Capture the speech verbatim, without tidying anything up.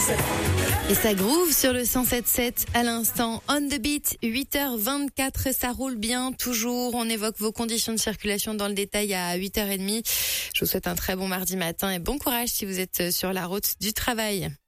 Et ça groove sur le cent sept sept à l'instant. On the beat, huit heures vingt-quatre, ça roule bien toujours. On évoque vos conditions de circulation dans le détail à huit heures trente. Je vous souhaite un très bon mardi matin et bon courage si vous êtes sur la route du travail.